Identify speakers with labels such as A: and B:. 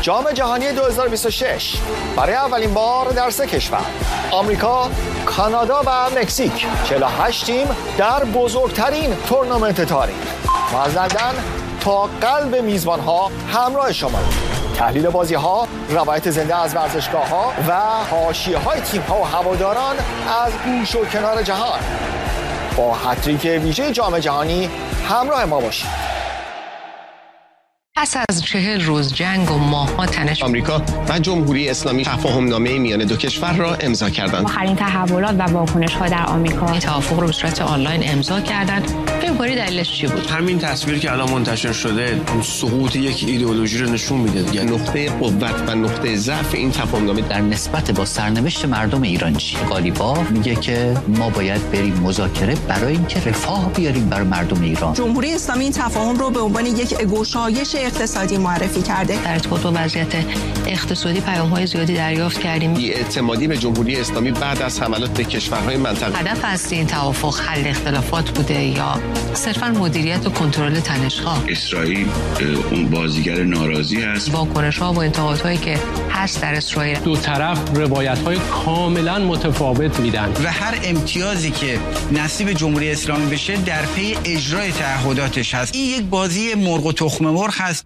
A: جام جهانی 2026 برای اولین بار در 3 کشور آمریکا، کانادا و مکزیک 48 تیم در بزرگترین تورنمنت تاریخ و از لندن تا قلب میزبان‌ها همراه شما. تحلیل بازی‌ها، روایت زنده از ورزشگاه‌ها و حاشیه‌های تیم‌ها و هواداران از گوش و کنار جهان. با هتریک ویژه جام جهانی همراه ما باشید.
B: پس از 40 روز جنگ و ماه‌ها تنش،
C: آمریکا و جمهوری اسلامی تفاهم‌نامه میان دو کشور را امضا کردند.
D: آخرین تحولات و واکنش‌ها در آمریکا
B: این توافق رو به صورت آنلاین امضا کردند. فکر کنید دلیلش چی بود؟
E: همین تصویر که الان منتشر شده سقوط یک ایدئولوژی رو نشون میده دیگه.
C: نقطه قوت و نقطه ضعف این تفاهم‌نامه
F: در نسبت با سرنوشت مردم ایران چیه؟ قالیباف میگه که ما باید بریم مذاکره برای اینکه رفاه بیاریم برای مردم ایران.
G: جمهوری اسلامی این تفاهم رو به عنوان یک گشایش اقتصادی معرفی کرده.
B: در ارتباط با وضعیت اقتصادی پیام‌های زیادی دریافت کردیم.
C: بی‌اعتمادی به جمهوری اسلامی بعد از حملات به کشورهای منطقه.
B: هدف اصلی این توافق حل اختلافات بوده یا صرفاً مدیریت و کنترل تنش‌ها؟
H: اسرائیل اون بازیگر ناراضی است.
B: واکنش‌ها و انتقادهایی که هست در اسرائیل،
I: دو طرف روایت‌های کاملاً متفاوت میدن
J: و هر امتیازی که نصیب جمهوری اسلامی بشه در پی اجرای تعهداتش هست. این یک بازی مرغ و تخم مرغ هست.